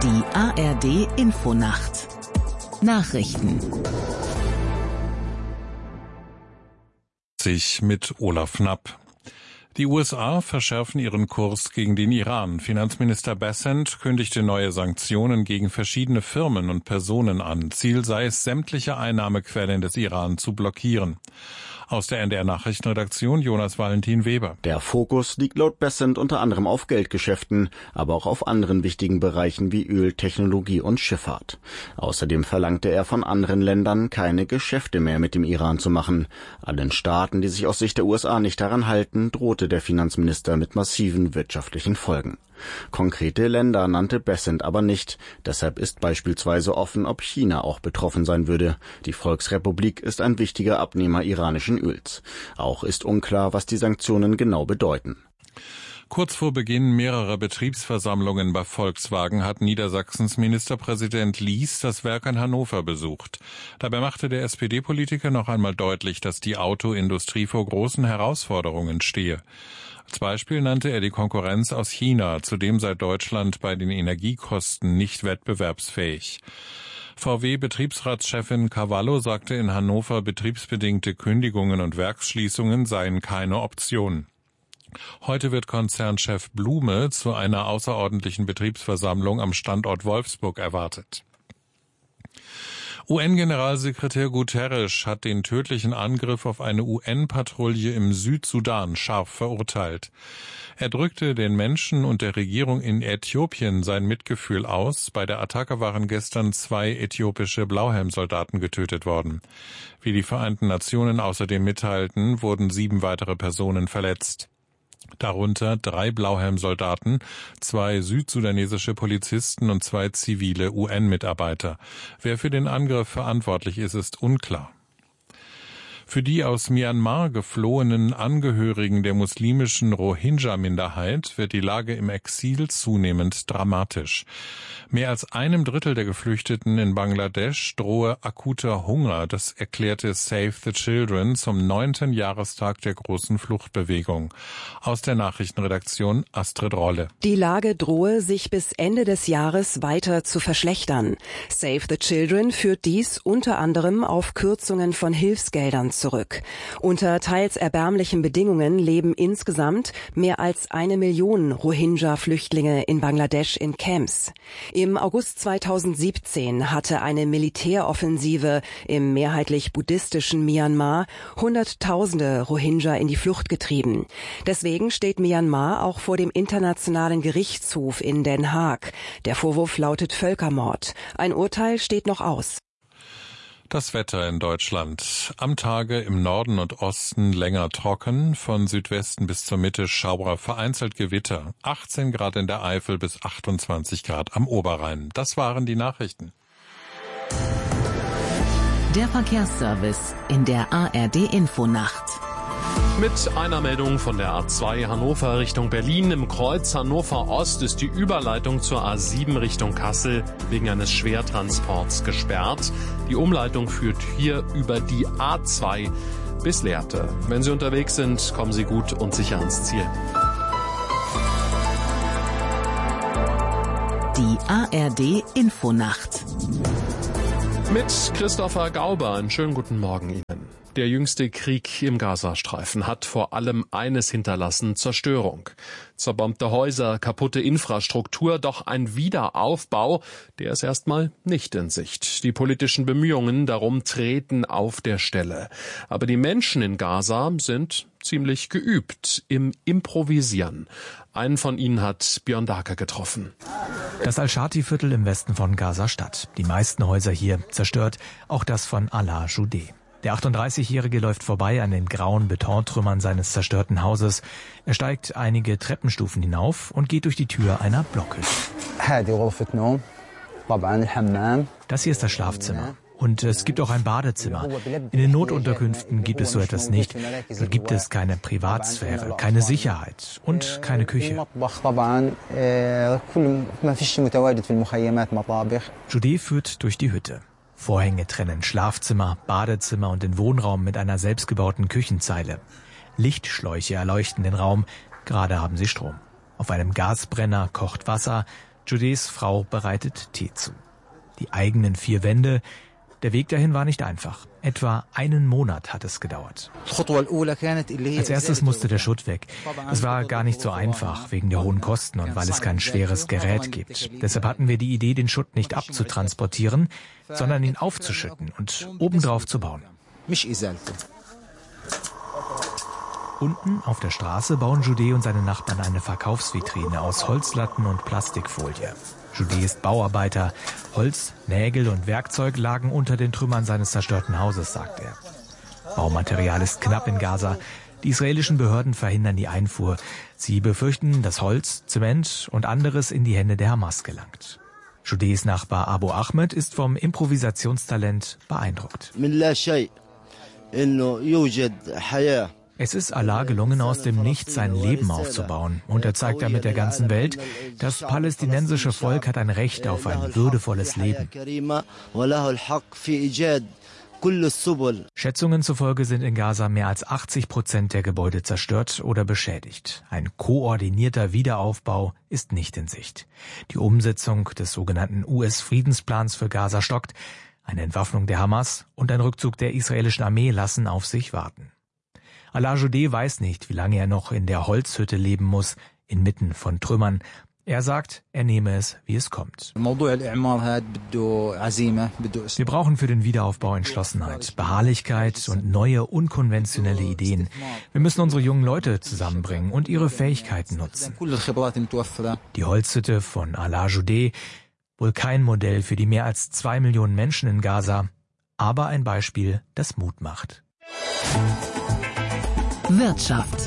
Die ARD Infonacht. Nachrichten. Mit Olaf Knapp. Die USA verschärfen ihren Kurs gegen den Iran. Finanzminister Bessent kündigte neue Sanktionen gegen verschiedene Firmen und Personen an. Ziel sei es, sämtliche Einnahmequellen des Iran zu blockieren. Aus der NDR-Nachrichtenredaktion Jonas Valentin Weber. Der Fokus liegt laut Bessent unter anderem auf Geldgeschäften, aber auch auf anderen wichtigen Bereichen wie Öl, Technologie und Schifffahrt. Außerdem verlangte er von anderen Ländern, keine Geschäfte mehr mit dem Iran zu machen. Allen Staaten, die sich aus Sicht der USA nicht daran halten, drohte der Finanzminister mit massiven wirtschaftlichen Folgen. Konkrete Länder nannte Bessent aber nicht. Deshalb ist beispielsweise offen, ob China auch betroffen sein würde. Die Volksrepublik ist ein wichtiger Abnehmer iranischen Öls. Auch ist unklar, was die Sanktionen genau bedeuten. Kurz vor Beginn mehrerer Betriebsversammlungen bei Volkswagen hat Niedersachsens Ministerpräsident Lies das Werk in Hannover besucht. Dabei machte der SPD-Politiker noch einmal deutlich, dass die Autoindustrie vor großen Herausforderungen stehe. Als Beispiel nannte er die Konkurrenz aus China, zudem sei Deutschland bei den Energiekosten nicht wettbewerbsfähig. VW-Betriebsratschefin Cavallo sagte in Hannover, betriebsbedingte Kündigungen und Werksschließungen seien keine Option. Heute wird Konzernchef Blume zu einer außerordentlichen Betriebsversammlung am Standort Wolfsburg erwartet. UN-Generalsekretär Guterres hat den tödlichen Angriff auf eine UN-Patrouille im Südsudan scharf verurteilt. Er drückte den Menschen und der Regierung in Äthiopien sein Mitgefühl aus. Bei der Attacke waren gestern 2 äthiopische Blauhelmsoldaten getötet worden. Wie die Vereinten Nationen außerdem mitteilten, wurden 7 weitere Personen verletzt. Darunter 3 Blauhelmsoldaten, 2 südsudanesische Polizisten und 2 zivile UN-Mitarbeiter. Wer für den Angriff verantwortlich ist, ist unklar. Für die aus Myanmar geflohenen Angehörigen der muslimischen Rohingya-Minderheit wird die Lage im Exil zunehmend dramatisch. Mehr als 1/3 der Geflüchteten in Bangladesch drohe akuter Hunger, das erklärte Save the Children zum 9. Jahrestag der großen Fluchtbewegung. Aus der Nachrichtenredaktion Astrid Rolle. Die Lage drohe, sich bis Ende des Jahres weiter zu verschlechtern. Save the Children führt dies unter anderem auf Kürzungen von Hilfsgeldern zurück. Unter teils erbärmlichen Bedingungen leben insgesamt mehr als 1 Million Rohingya-Flüchtlinge in Bangladesch in Camps. Im August 2017 hatte eine Militäroffensive im mehrheitlich buddhistischen Myanmar Hunderttausende Rohingya in die Flucht getrieben. Deswegen steht Myanmar auch vor dem Internationalen Gerichtshof in Den Haag. Der Vorwurf lautet Völkermord. Ein Urteil steht noch aus. Das Wetter in Deutschland. Am Tage im Norden und Osten länger trocken, von Südwesten bis zur Mitte Schauer, vereinzelt Gewitter. 18 Grad in der Eifel bis 28 Grad am Oberrhein. Das waren die Nachrichten. Der Verkehrsservice in der ARD Infonacht. Mit einer Meldung von der A2 Hannover Richtung Berlin. Im Kreuz Hannover Ost ist die Überleitung zur A7 Richtung Kassel wegen eines Schwertransports gesperrt. Die Umleitung führt hier über die A2 bis Lehrte. Wenn Sie unterwegs sind, kommen Sie gut und sicher ans Ziel. Die ARD Infonacht. Mit Christopher Gauber. Einen schönen guten Morgen Ihnen. Der jüngste Krieg im Gazastreifen hat vor allem eines hinterlassen: Zerstörung. Zerbombte Häuser, kaputte Infrastruktur, doch ein Wiederaufbau, der ist erstmal nicht in Sicht. Die politischen Bemühungen darum treten auf der Stelle. Aber die Menschen in Gaza sind ziemlich geübt im Improvisieren. Einen von ihnen hat Björn Daker getroffen. Das Al-Shati-Viertel im Westen von Gaza-Stadt. Die meisten Häuser hier zerstört, auch das von Alaa Joudeh. Der 38-Jährige läuft vorbei an den grauen Betontrümmern seines zerstörten Hauses. Er steigt einige Treppenstufen hinauf und geht durch die Tür einer Blockhütte. Das hier ist das Schlafzimmer. Und es gibt auch ein Badezimmer. In den Notunterkünften gibt es so etwas nicht. Dort gibt es keine Privatsphäre, keine Sicherheit und keine Küche. Joudeh führt durch die Hütte. Vorhänge trennen Schlafzimmer, Badezimmer und den Wohnraum mit einer selbstgebauten Küchenzeile. Lichtschläuche erleuchten den Raum, gerade haben sie Strom. Auf einem Gasbrenner kocht Wasser, Judés Frau bereitet Tee zu. Die eigenen 4 Wände. Der Weg dahin war nicht einfach. Etwa einen Monat hat es gedauert. Als erstes musste der Schutt weg. Es war gar nicht so einfach, wegen der hohen Kosten und weil es kein schweres Gerät gibt. Deshalb hatten wir die Idee, den Schutt nicht abzutransportieren, sondern ihn aufzuschütten und obendrauf zu bauen. Unten auf der Straße bauen Judé und seine Nachbarn eine Verkaufsvitrine aus Holzlatten und Plastikfolie. Judé ist Bauarbeiter. Holz, Nägel und Werkzeug lagen unter den Trümmern seines zerstörten Hauses, sagt er. Baumaterial ist knapp in Gaza. Die israelischen Behörden verhindern die Einfuhr. Sie befürchten, dass Holz, Zement und anderes in die Hände der Hamas gelangt. Judés Nachbar Abu Ahmed ist vom Improvisationstalent beeindruckt. Es ist Allah gelungen, aus dem Nichts ein Leben aufzubauen. Und er zeigt damit der ganzen Welt, das palästinensische Volk hat ein Recht auf ein würdevolles Leben. Schätzungen zufolge sind in Gaza mehr als 80% der Gebäude zerstört oder beschädigt. Ein koordinierter Wiederaufbau ist nicht in Sicht. Die Umsetzung des sogenannten US-Friedensplans für Gaza stockt. Eine Entwaffnung der Hamas und ein Rückzug der israelischen Armee lassen auf sich warten. Alaa Judé weiß nicht, wie lange er noch in der Holzhütte leben muss, inmitten von Trümmern. Er sagt, er nehme es, wie es kommt. Wir brauchen für den Wiederaufbau Entschlossenheit, Beharrlichkeit und neue, unkonventionelle Ideen. Wir müssen unsere jungen Leute zusammenbringen und ihre Fähigkeiten nutzen. Die Holzhütte von Alaa Judé, wohl kein Modell für die mehr als 2 Millionen Menschen in Gaza, aber ein Beispiel, das Mut macht. Wirtschaft.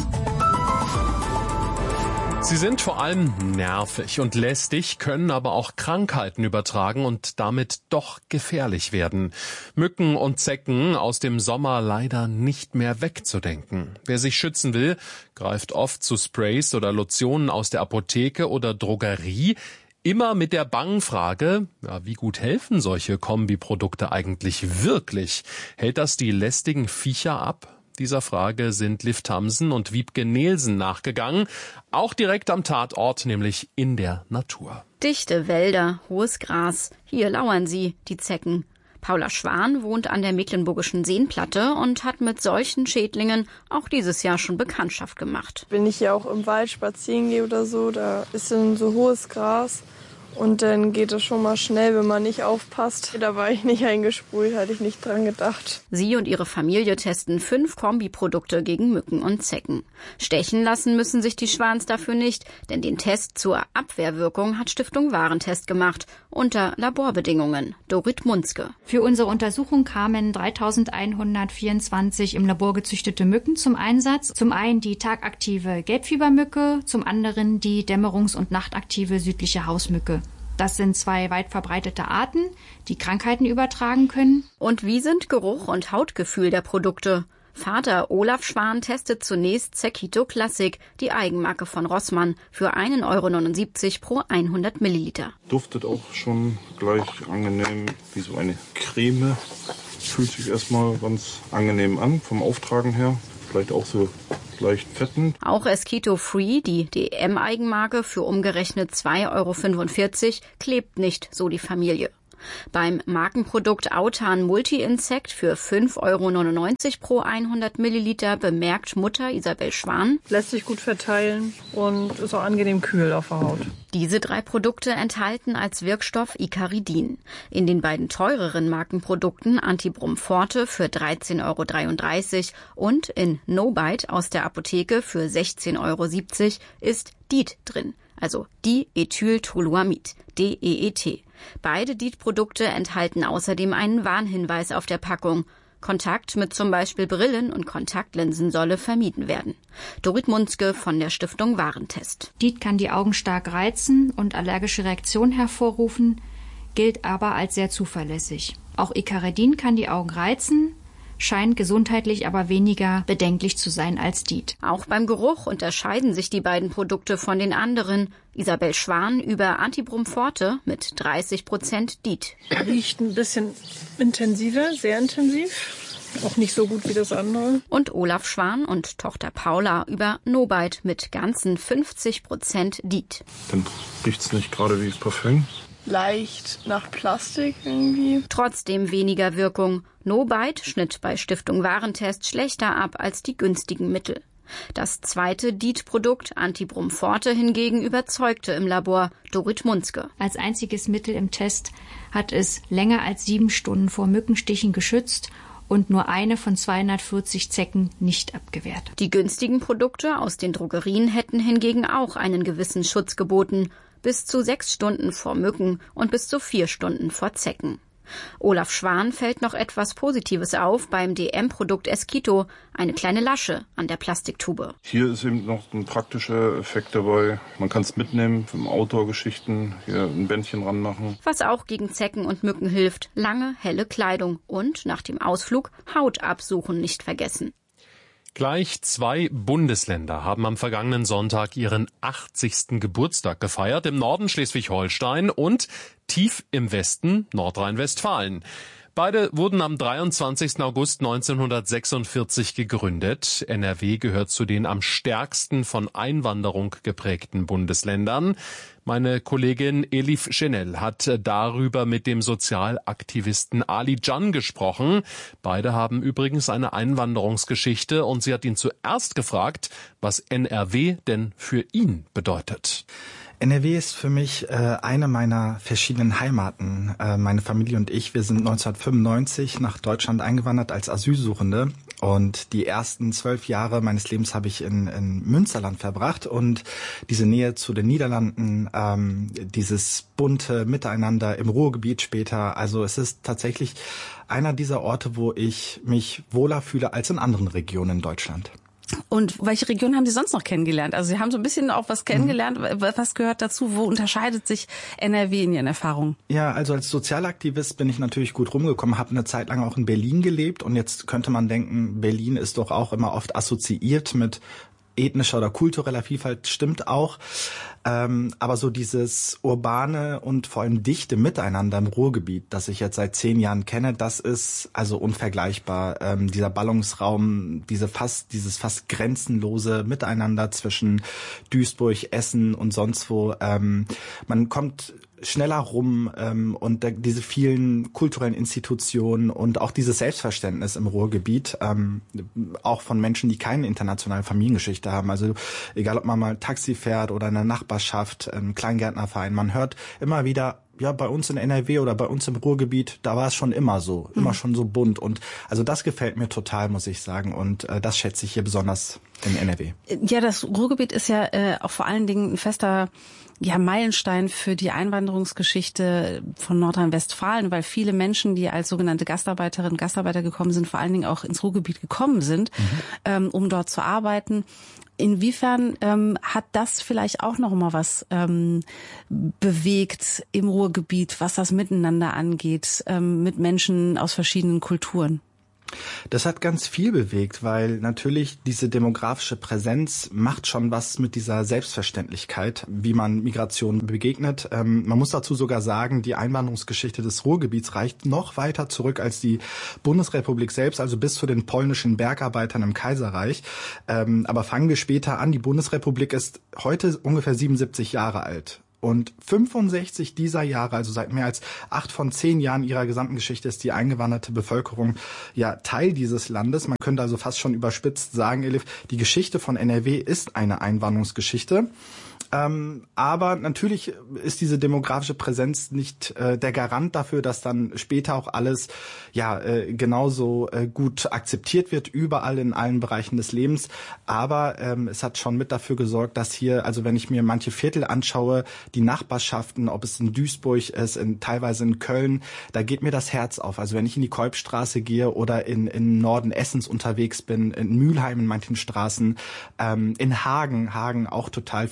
Sie sind vor allem nervig und lästig, können aber auch Krankheiten übertragen und damit doch gefährlich werden. Mücken und Zecken aus dem Sommer leider nicht mehr wegzudenken. Wer sich schützen will, greift oft zu Sprays oder Lotionen aus der Apotheke oder Drogerie. Immer mit der bangen Frage, wie gut helfen solche Kombiprodukte eigentlich wirklich? Hält das die lästigen Viecher ab? Dieser Frage sind Liv Tamsen und Wiebke Nielsen nachgegangen, auch direkt am Tatort, nämlich in der Natur. Dichte Wälder, hohes Gras, hier lauern sie, die Zecken. Paula Schwan wohnt an der Mecklenburgischen Seenplatte und hat mit solchen Schädlingen auch dieses Jahr schon Bekanntschaft gemacht. Wenn ich hier auch im Wald spazieren gehe oder so, da ist dann so hohes Gras. Und dann geht es schon mal schnell, wenn man nicht aufpasst. Da war ich nicht eingesprüht, hatte ich nicht dran gedacht. Sie und ihre Familie testen 5 Kombiprodukte gegen Mücken und Zecken. Stechen lassen müssen sich die Schwans dafür nicht, denn den Test zur Abwehrwirkung hat Stiftung Warentest gemacht, unter Laborbedingungen. Dorit Munzke. Für unsere Untersuchung kamen 3124 im Labor gezüchtete Mücken zum Einsatz. Zum einen die tagaktive Gelbfiebermücke, zum anderen die dämmerungs- und nachtaktive südliche Hausmücke. Das sind 2 weit verbreitete Arten, die Krankheiten übertragen können. Und wie sind Geruch und Hautgefühl der Produkte? Vater Olaf Schwan testet zunächst Zekito Classic, die Eigenmarke von Rossmann, für 1,79 € pro 100 Milliliter. Duftet auch schon gleich angenehm wie so eine Creme. Fühlt sich erstmal ganz angenehm an vom Auftragen her. Vielleicht auch so leicht fetten. Auch Esquito Free, die DM-Eigenmarke, für umgerechnet 2,45 €, klebt nicht, so die Familie. Beim Markenprodukt Autan Multi-Insect für 5,99 € pro 100 Milliliter bemerkt Mutter Isabel Schwan: Lässt sich gut verteilen und ist auch angenehm kühl auf der Haut. Diese 3 Produkte enthalten als Wirkstoff Icaridin. In den beiden teureren Markenprodukten Antibrum Forte für 13,33 € und in No-Bite aus der Apotheke für 16,70 € ist DEET drin, also Diethyltoluamid, DEET. Beide DEET-Produkte enthalten außerdem einen Warnhinweis auf der Packung. Kontakt mit zum Beispiel Brillen und Kontaktlinsen solle vermieden werden. Dorit Munzke von der Stiftung Warentest. DEET kann die Augen stark reizen und allergische Reaktionen hervorrufen, gilt aber als sehr zuverlässig. Auch Icaridin kann die Augen reizen, scheint gesundheitlich aber weniger bedenklich zu sein als DEET. Auch beim Geruch unterscheiden sich die beiden Produkte von den anderen. Isabel Schwan über Antibrum Forte mit 30% DEET. Riecht ein bisschen intensiver, sehr intensiv. Auch nicht so gut wie das andere. Und Olaf Schwan und Tochter Paula über Nobite mit ganzen 50% DEET. Dann riecht's nicht gerade wie Parfüm. Leicht nach Plastik irgendwie. Trotzdem weniger Wirkung. Nobite schnitt bei Stiftung Warentest schlechter ab als die günstigen Mittel. Das zweite DEET-Produkt, Antibrum Forte, hingegen überzeugte im Labor. Dorit Munzke. Als einziges Mittel im Test hat es länger als 7 Stunden vor Mückenstichen geschützt und nur eine von 240 Zecken nicht abgewehrt. Die günstigen Produkte aus den Drogerien hätten hingegen auch einen gewissen Schutz geboten. Bis zu 6 Stunden vor Mücken und bis zu 4 Stunden vor Zecken. Olaf Schwan fällt noch etwas Positives auf beim DM-Produkt Esquito, eine kleine Lasche an der Plastiktube. Hier ist eben noch ein praktischer Effekt dabei. Man kann es mitnehmen, für Outdoor-Geschichten, hier ein Bändchen ranmachen. Was auch gegen Zecken und Mücken hilft, lange, helle Kleidung und nach dem Ausflug Haut absuchen nicht vergessen. Gleich 2 Bundesländer haben am vergangenen Sonntag ihren 80. Geburtstag gefeiert. Im Norden Schleswig-Holstein und tief im Westen Nordrhein-Westfalen. Beide wurden am 23. August 1946 gegründet. NRW gehört zu den am stärksten von Einwanderung geprägten Bundesländern. Meine Kollegin Elif Schenel hat darüber mit dem Sozialaktivisten Ali Can gesprochen. Beide haben übrigens eine Einwanderungsgeschichte und sie hat ihn zuerst gefragt, was NRW denn für ihn bedeutet. NRW ist für mich eine meiner verschiedenen Heimaten. Meine Familie und ich, wir sind 1995 nach Deutschland eingewandert als Asylsuchende. Und die ersten 12 Jahre meines Lebens habe ich in Münsterland verbracht. Und diese Nähe zu den Niederlanden, dieses bunte Miteinander im Ruhrgebiet später. Also es ist tatsächlich einer dieser Orte, wo ich mich wohler fühle als in anderen Regionen in Deutschland. Und welche Region haben Sie sonst noch kennengelernt? Also Sie haben so ein bisschen auch was kennengelernt. Was gehört dazu? Wo unterscheidet sich NRW in Ihren Erfahrungen? Ja, also als Sozialaktivist bin ich natürlich gut rumgekommen, habe eine Zeit lang auch in Berlin gelebt. Und jetzt könnte man denken, Berlin ist doch auch immer oft assoziiert mit ethnischer oder kultureller Vielfalt, stimmt auch. Aber so dieses urbane und vor allem dichte Miteinander im Ruhrgebiet, das ich jetzt seit 10 Jahren kenne, das ist also unvergleichbar. Dieser Ballungsraum, dieses fast grenzenlose Miteinander zwischen Duisburg, Essen und sonst wo. Man kommt schneller rum und diese vielen kulturellen Institutionen und auch dieses Selbstverständnis im Ruhrgebiet, auch von Menschen, die keine internationale Familiengeschichte haben. Also egal, ob man mal Taxi fährt oder in einer Nachbarschaft, im Kleingärtnerverein, man hört immer wieder, ja, bei uns in NRW oder bei uns im Ruhrgebiet, da war es schon immer so, immer schon so bunt. Und also das gefällt mir total, muss ich sagen. Und das schätze ich hier besonders in NRW. Ja, das Ruhrgebiet ist ja auch vor allen Dingen ein fester Meilenstein für die Einwanderungsgeschichte von Nordrhein-Westfalen, weil viele Menschen, die als sogenannte Gastarbeiterinnen und Gastarbeiter gekommen sind, vor allen Dingen auch ins Ruhrgebiet gekommen sind, um dort zu arbeiten. Inwiefern hat das vielleicht auch noch mal was bewegt im Ruhrgebiet, was das Miteinander angeht, mit Menschen aus verschiedenen Kulturen? Das hat ganz viel bewegt, weil natürlich diese demografische Präsenz macht schon was mit dieser Selbstverständlichkeit, wie man Migration begegnet. Man muss dazu sogar sagen, die Einwanderungsgeschichte des Ruhrgebiets reicht noch weiter zurück als die Bundesrepublik selbst, also bis zu den polnischen Bergarbeitern im Kaiserreich. Aber fangen wir später an. Die Bundesrepublik ist heute ungefähr 77 Jahre alt. Und 65 dieser Jahre, also seit mehr als 8 von 10 Jahren ihrer gesamten Geschichte, ist die eingewanderte Bevölkerung ja Teil dieses Landes. Man könnte also fast schon überspitzt sagen, Elif, die Geschichte von NRW ist eine Einwanderungsgeschichte. Aber natürlich ist diese demografische Präsenz nicht der Garant dafür, dass dann später auch alles genauso gut akzeptiert wird, überall in allen Bereichen des Lebens. Aber es hat schon mit dafür gesorgt, dass hier, also wenn ich mir manche Viertel anschaue, die Nachbarschaften, ob es in Duisburg ist, teilweise in Köln, da geht mir das Herz auf. Also wenn ich in die Kolbstraße gehe oder in Norden Essens unterwegs bin, in Mülheim in manchen Straßen, in Hagen auch total viele Menschen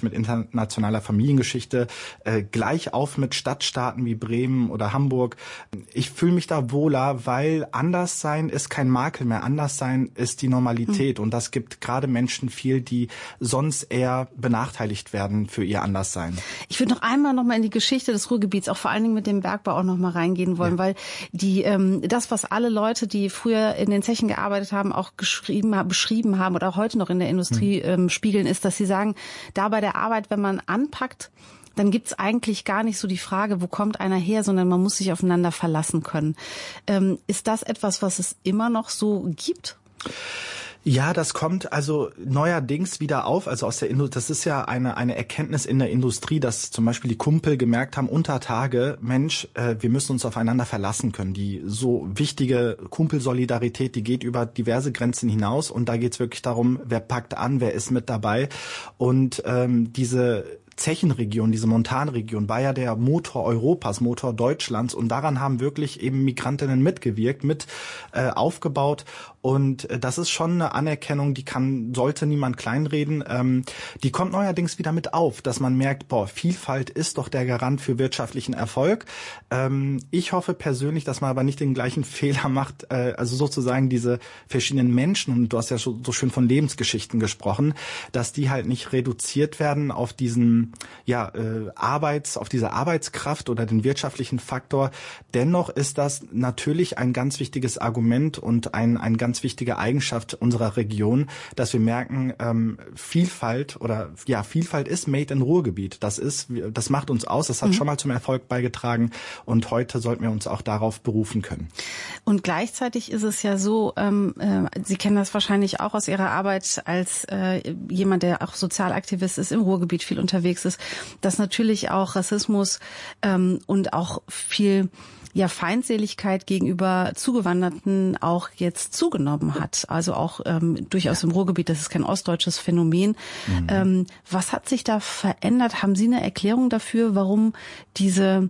mit internationaler Familiengeschichte, gleich auf mit Stadtstaaten wie Bremen oder Hamburg. Ich fühle mich da wohler, weil Anderssein ist kein Makel mehr. Anderssein ist die Normalität. Und das gibt gerade Menschen viel, die sonst eher benachteiligt werden für ihr Anderssein. Ich würde noch einmal in die Geschichte des Ruhrgebiets, auch vor allen Dingen mit dem Bergbau auch noch mal reingehen wollen, weil das, was alle Leute, die früher in den Zechen gearbeitet haben, auch beschrieben haben oder auch heute noch in der Industrie spiegeln, ist, dass sie sagen, da bei der Arbeit, wenn man anpackt, dann gibt's eigentlich gar nicht so die Frage, wo kommt einer her, sondern man muss sich aufeinander verlassen können. Ist das etwas, was es immer noch so gibt? Ja, das kommt also neuerdings wieder auf. Also aus der das ist ja eine Erkenntnis in der Industrie, dass zum Beispiel die Kumpel gemerkt haben, unter Tage, Mensch, wir müssen uns aufeinander verlassen können. Die so wichtige Kumpelsolidarität, die geht über diverse Grenzen hinaus. Und da geht's wirklich darum, wer packt an, wer ist mit dabei. Und diese Zechenregion, diese Montanregion war ja der Motor Europas, Motor Deutschlands, und daran haben wirklich eben Migrantinnen mitgewirkt, mit aufgebaut, und das ist schon eine Anerkennung, sollte niemand kleinreden. Die kommt neuerdings wieder mit auf, dass man merkt, Vielfalt ist doch der Garant für wirtschaftlichen Erfolg. Ich hoffe persönlich, dass man aber nicht den gleichen Fehler macht, also sozusagen diese verschiedenen Menschen, und du hast ja so schön von Lebensgeschichten gesprochen, dass die halt nicht reduziert werden auf diesen auf diese Arbeitskraft oder den wirtschaftlichen Faktor. Dennoch ist das natürlich ein ganz wichtiges Argument und ein ganz wichtige Eigenschaft unserer Region, dass wir merken, Vielfalt ist made in Ruhrgebiet. Das macht uns aus, das hat schon mal zum Erfolg beigetragen, und heute sollten wir uns auch darauf berufen können. Und gleichzeitig ist es ja so, Sie kennen das wahrscheinlich auch aus Ihrer Arbeit als jemand, der auch Sozialaktivist ist, im Ruhrgebiet viel unterwegs ist, dass natürlich auch Rassismus und auch viel Feindseligkeit gegenüber Zugewanderten auch jetzt zugenommen hat. Also auch durchaus im Ruhrgebiet, das ist kein ostdeutsches Phänomen. Was hat sich da verändert? Haben Sie eine Erklärung dafür, warum diese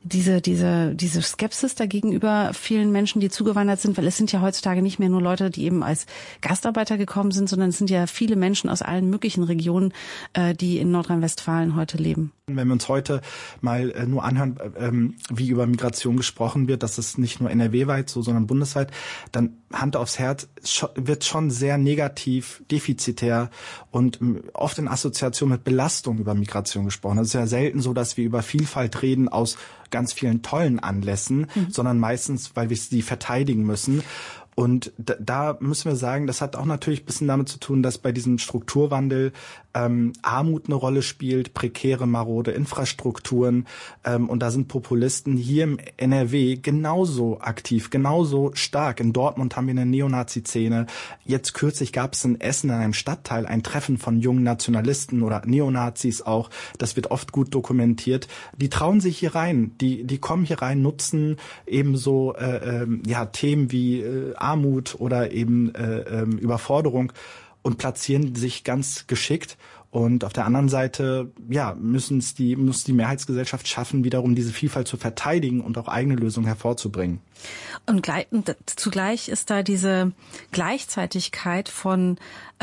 Skepsis da gegenüber vielen Menschen, die zugewandert sind? Weil es sind ja heutzutage nicht mehr nur Leute, die eben als Gastarbeiter gekommen sind, sondern es sind ja viele Menschen aus allen möglichen Regionen, die in Nordrhein-Westfalen heute leben. Wenn wir uns heute mal nur anhören, wie über Migration gesprochen wird, das ist nicht nur NRW-weit so, sondern bundesweit, dann Hand aufs Herz, wird schon sehr negativ, defizitär und oft in Assoziation mit Belastung über Migration gesprochen. Es ist ja selten so, dass wir über Vielfalt reden aus ganz vielen tollen Anlässen, sondern meistens, weil wir sie verteidigen müssen. Und da müssen wir sagen, das hat auch natürlich ein bisschen damit zu tun, dass bei diesem Strukturwandel Armut eine Rolle spielt, prekäre, marode Infrastrukturen, und da sind Populisten hier im NRW genauso aktiv, genauso stark. In Dortmund haben wir eine Neonazi-Szene. Jetzt kürzlich gab es in Essen in einem Stadtteil ein Treffen von jungen Nationalisten oder Neonazis auch. Das wird oft gut dokumentiert. Die trauen sich hier rein, die kommen hier rein, nutzen ebenso Themen wie Armut oder eben Überforderung und platzieren sich ganz geschickt. Und auf der anderen Seite, muss die Mehrheitsgesellschaft schaffen, wiederum diese Vielfalt zu verteidigen und auch eigene Lösungen hervorzubringen. Und zugleich ist da diese Gleichzeitigkeit von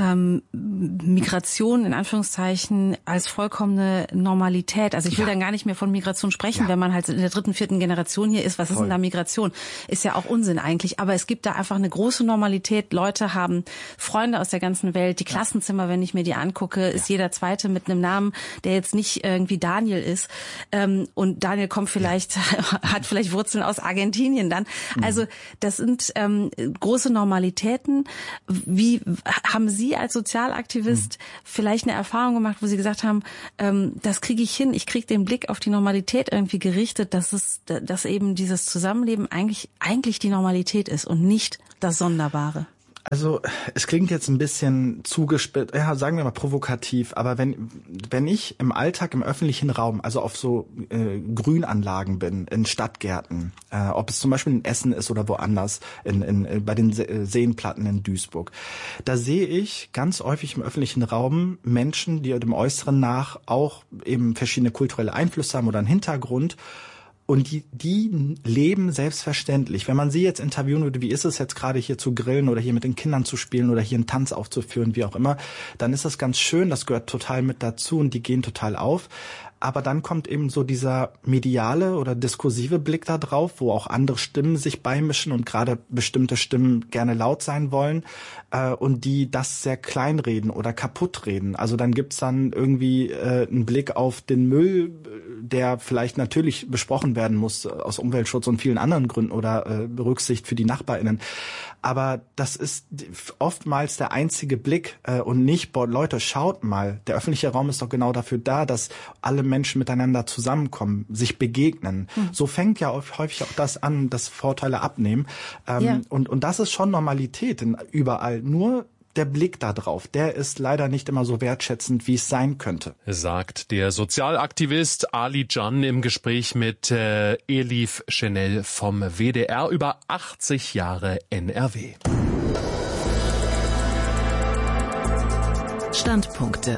Migration in Anführungszeichen als vollkommene Normalität. Also ich will dann gar nicht mehr von Migration sprechen, wenn man halt in der 3., 4. Generation hier ist. Was ist denn da Migration? Ist ja auch Unsinn eigentlich. Aber es gibt da einfach eine große Normalität. Leute haben Freunde aus der ganzen Welt. Die Klassenzimmer, wenn ich mir die angucke, ist jeder Zweite mit einem Namen, der jetzt nicht irgendwie Daniel ist. Und Daniel hat vielleicht Wurzeln aus Argentinien dann. Also das sind große Normalitäten. Wie haben Sie als Sozialaktivist vielleicht eine Erfahrung gemacht, wo Sie gesagt haben, das kriege ich hin, ich kriege den Blick auf die Normalität irgendwie gerichtet, dass eben dieses Zusammenleben eigentlich die Normalität ist und nicht das Sonderbare? Also es klingt jetzt ein bisschen zugespitzt, sagen wir mal provokativ, aber wenn ich im Alltag im öffentlichen Raum, also auf so Grünanlagen bin, in Stadtgärten, ob es zum Beispiel in Essen ist oder woanders, bei den Seenplatten in Duisburg, da sehe ich ganz häufig im öffentlichen Raum Menschen, die dem Äußeren nach auch eben verschiedene kulturelle Einflüsse haben oder einen Hintergrund. Und die leben selbstverständlich. Wenn man sie jetzt interviewen würde, wie ist es jetzt gerade hier zu grillen oder hier mit den Kindern zu spielen oder hier einen Tanz aufzuführen, wie auch immer, dann ist das ganz schön, das gehört total mit dazu und die gehen total auf. Aber dann kommt eben so dieser mediale oder diskursive Blick da drauf, wo auch andere Stimmen sich beimischen und gerade bestimmte Stimmen gerne laut sein wollen und die das sehr kleinreden oder kaputt reden. Also dann gibt's dann irgendwie einen Blick auf den Müll, der vielleicht natürlich besprochen werden muss aus Umweltschutz und vielen anderen Gründen oder Rücksicht für die NachbarInnen. Aber das ist oftmals der einzige Blick und nicht, boah, Leute, schaut mal, der öffentliche Raum ist doch genau dafür da, dass alle Menschen miteinander zusammenkommen, sich begegnen. So fängt ja häufig auch das an, dass Vorteile abnehmen. Und das ist schon Normalität überall. Nur der Blick da drauf, der ist leider nicht immer so wertschätzend, wie es sein könnte. Sagt der Sozialaktivist Ali Can im Gespräch mit Elif Chanel vom WDR über 80 Jahre NRW. Standpunkte.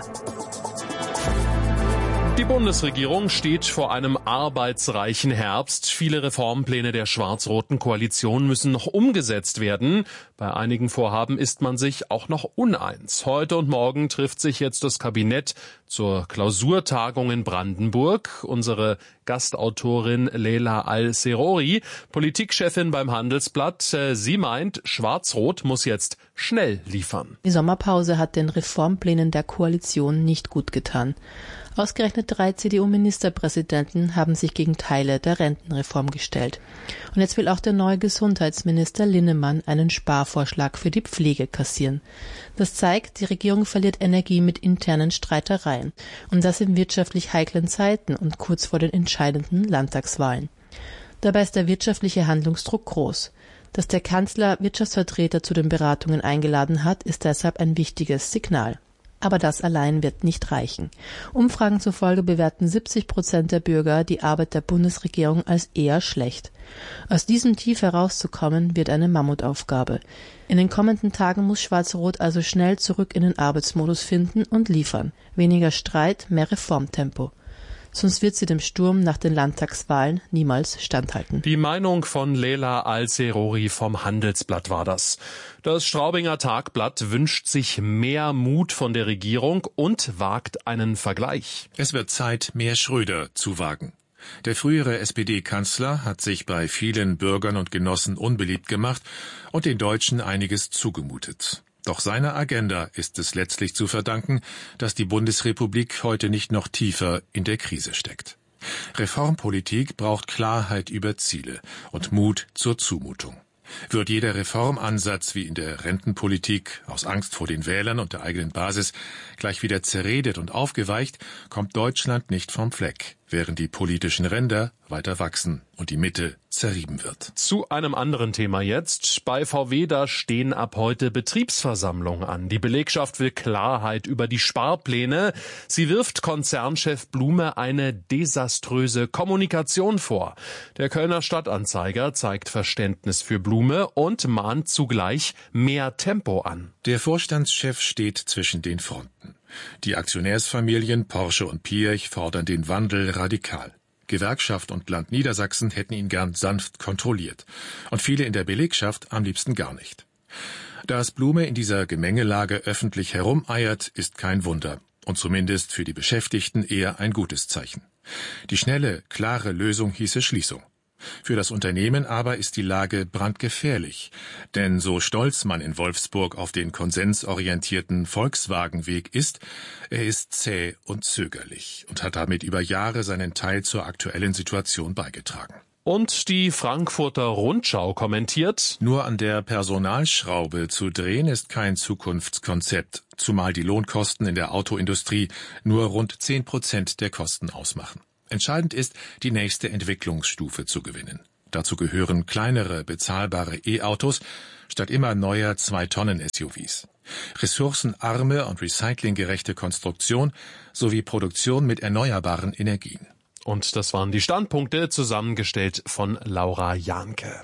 Die Bundesregierung steht vor einem arbeitsreichen Herbst. Viele Reformpläne der schwarz-roten Koalition müssen noch umgesetzt werden. Bei einigen Vorhaben ist man sich auch noch uneins. Heute und morgen trifft sich jetzt das Kabinett zur Klausurtagung in Brandenburg. Unsere Gastautorin Leila Al-Serori, Politikchefin beim Handelsblatt, sie meint, Schwarz-Rot muss jetzt schnell liefern. Die Sommerpause hat den Reformplänen der Koalition nicht gut getan. Ausgerechnet 3 CDU-Ministerpräsidenten haben sich gegen Teile der Rentenreform gestellt. Und jetzt will auch der neue Gesundheitsminister Linnemann einen Sparvorschlag für die Pflege kassieren. Das zeigt, die Regierung verliert Energie mit internen Streitereien. Und das in wirtschaftlich heiklen Zeiten und kurz vor den entscheidenden Landtagswahlen. Dabei ist der wirtschaftliche Handlungsdruck groß. Dass der Kanzler Wirtschaftsvertreter zu den Beratungen eingeladen hat, ist deshalb ein wichtiges Signal. Aber das allein wird nicht reichen. Umfragen zufolge bewerten 70% der Bürger die Arbeit der Bundesregierung als eher schlecht. Aus diesem Tief herauszukommen, wird eine Mammutaufgabe. In den kommenden Tagen muss Schwarz-Rot also schnell zurück in den Arbeitsmodus finden und liefern. Weniger Streit, mehr Reformtempo. Sonst wird sie dem Sturm nach den Landtagswahlen niemals standhalten. Die Meinung von Leila Al-Serori vom Handelsblatt war das. Das Straubinger Tagblatt wünscht sich mehr Mut von der Regierung und wagt einen Vergleich. Es wird Zeit, mehr Schröder zu wagen. Der frühere SPD-Kanzler hat sich bei vielen Bürgern und Genossen unbeliebt gemacht und den Deutschen einiges zugemutet. Doch seiner Agenda ist es letztlich zu verdanken, dass die Bundesrepublik heute nicht noch tiefer in der Krise steckt. Reformpolitik braucht Klarheit über Ziele und Mut zur Zumutung. Wird jeder Reformansatz wie in der Rentenpolitik aus Angst vor den Wählern und der eigenen Basis gleich wieder zerredet und aufgeweicht, kommt Deutschland nicht vom Fleck, während die politischen Ränder weiter wachsen und die Mitte zerrieben wird. Zu einem anderen Thema jetzt. Bei VW, da stehen ab heute Betriebsversammlungen an. Die Belegschaft will Klarheit über die Sparpläne. Sie wirft Konzernchef Blume eine desaströse Kommunikation vor. Der Kölner Stadtanzeiger zeigt Verständnis für Blume und mahnt zugleich mehr Tempo an. Der Vorstandschef steht zwischen den Fronten. Die Aktionärsfamilien Porsche und Piech fordern den Wandel radikal. Gewerkschaft und Land Niedersachsen hätten ihn gern sanft kontrolliert. Und viele in der Belegschaft am liebsten gar nicht. Dass Blume in dieser Gemengelage öffentlich herumeiert, ist kein Wunder. Und zumindest für die Beschäftigten eher ein gutes Zeichen. Die schnelle, klare Lösung hieße Schließung. Für das Unternehmen aber ist die Lage brandgefährlich. Denn so stolz man in Wolfsburg auf den konsensorientierten Volkswagen-Weg ist, er ist zäh und zögerlich und hat damit über Jahre seinen Teil zur aktuellen Situation beigetragen. Und die Frankfurter Rundschau kommentiert: Nur an der Personalschraube zu drehen ist kein Zukunftskonzept, zumal die Lohnkosten in der Autoindustrie nur rund 10% der Kosten ausmachen. Entscheidend ist, die nächste Entwicklungsstufe zu gewinnen. Dazu gehören kleinere, bezahlbare E-Autos statt immer neuer 2-Tonnen-SUVs. Ressourcenarme und recyclinggerechte Konstruktion sowie Produktion mit erneuerbaren Energien. Und das waren die Standpunkte, zusammengestellt von Laura Jahnke.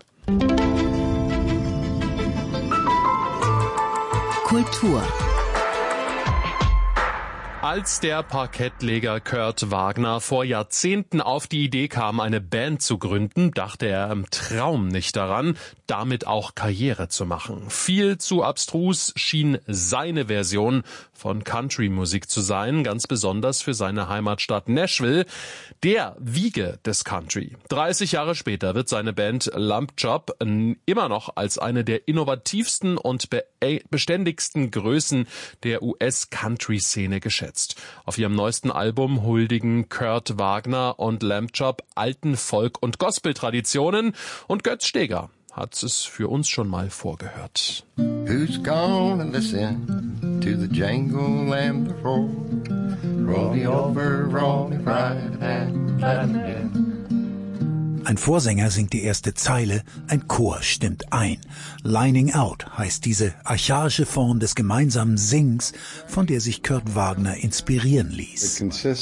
Kultur. Als der Parkettleger Kurt Wagner vor Jahrzehnten auf die Idee kam, eine Band zu gründen, dachte er im Traum nicht daran, damit auch Karriere zu machen. Viel zu abstrus schien seine Version von Country-Musik zu sein, ganz besonders für seine Heimatstadt Nashville, der Wiege des Country. 30 Jahre später wird seine Band Lamb Chop immer noch als eine der innovativsten und beständigsten Größen der US-Country-Szene geschätzt. Auf ihrem neuesten Album huldigen Kurt Wagner und Lamb Chop alten Folk- und Gospel-Traditionen, und Götz Steger hat es für uns schon mal vorgehört. Who's gonna listen to the jingle and the roll? Roll me over, roll me right and let me in. Ein Vorsänger singt die erste Zeile, ein Chor stimmt ein. Lining Out heißt diese archaische Form des gemeinsamen Singens, von der sich Kurt Wagner inspirieren ließ.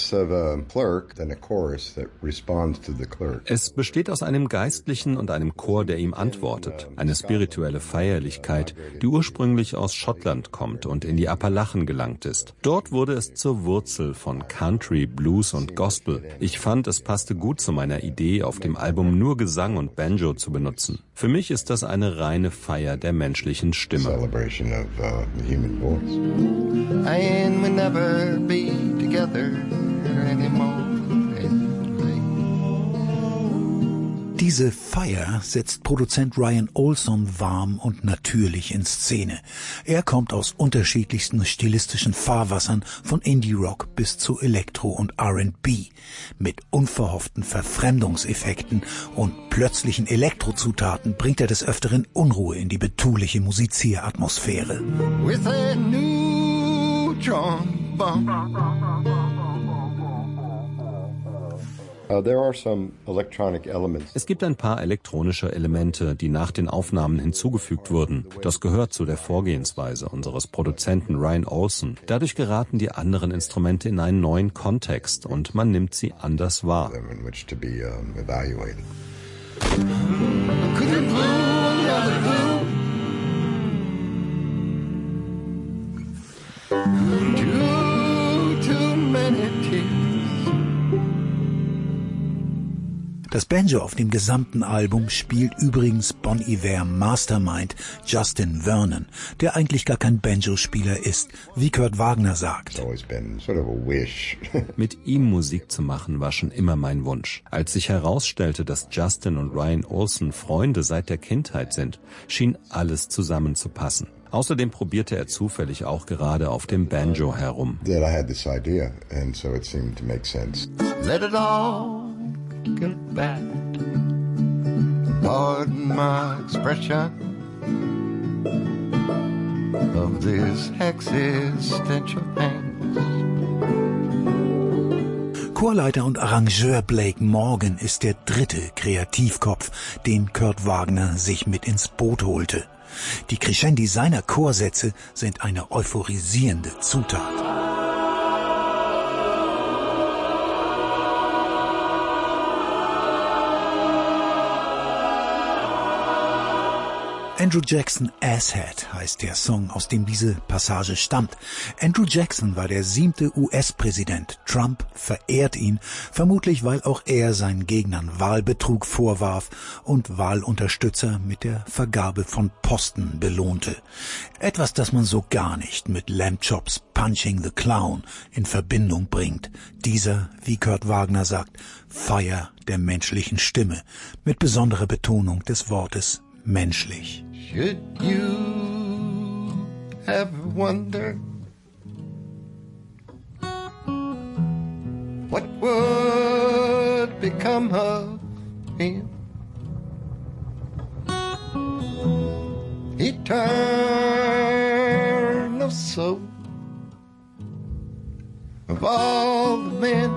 Es besteht aus einem Geistlichen und einem Chor, der ihm antwortet. Eine spirituelle Feierlichkeit, die ursprünglich aus Schottland kommt und in die Appalachen gelangt ist. Dort wurde es zur Wurzel von Country, Blues und Gospel. Ich fand, es passte gut zu meiner Idee, auf dem Album nur Gesang und Banjo zu benutzen. Für mich ist das eine reine Feier der menschlichen Stimme. And we'll never be together anymore. Diese Feier setzt Produzent Ryan Olson warm und natürlich in Szene. Er kommt aus unterschiedlichsten stilistischen Fahrwassern, von Indie-Rock bis zu Elektro und R&B. Mit unverhofften Verfremdungseffekten und plötzlichen Elektrozutaten bringt er des Öfteren Unruhe in die betuliche Musizieratmosphäre. With a new drum bump. Es gibt ein paar elektronische Elemente, die nach den Aufnahmen hinzugefügt wurden. Das gehört zu der Vorgehensweise unseres Produzenten Ryan Olson. Dadurch geraten die anderen Instrumente in einen neuen Kontext und man nimmt sie anders wahr. Too many tears. Das Banjo auf dem gesamten Album spielt übrigens Bon Iver Mastermind Justin Vernon, der eigentlich gar kein Banjo-Spieler ist, wie Kurt Wagner sagt. Mit ihm Musik zu machen war schon immer mein Wunsch. Als sich herausstellte, dass Justin und Ryan Olson Freunde seit der Kindheit sind, schien alles zusammenzupassen. Außerdem probierte er zufällig auch gerade auf dem Banjo herum. Let it all get back. Pardon my expression of this existential angst. Chorleiter und Arrangeur Blake Morgan ist der dritte Kreativkopf, den Kurt Wagner sich mit ins Boot holte. Die Crescendi seiner Chorsätze sind eine euphorisierende Zutat. Andrew Jackson Asshead heißt der Song, aus dem diese Passage stammt. Andrew Jackson war der 7. US-Präsident. Trump verehrt ihn, vermutlich weil auch er seinen Gegnern Wahlbetrug vorwarf und Wahlunterstützer mit der Vergabe von Posten belohnte. Etwas, das man so gar nicht mit Lamb Chops Punching the Clown in Verbindung bringt. Dieser, wie Kurt Wagner sagt, Feier der menschlichen Stimme, mit besonderer Betonung des Wortes menschlich. Should you ever wonder what would become of him? Eternal soul of all the men,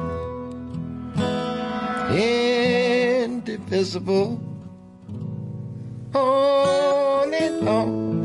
indivisible. On and on.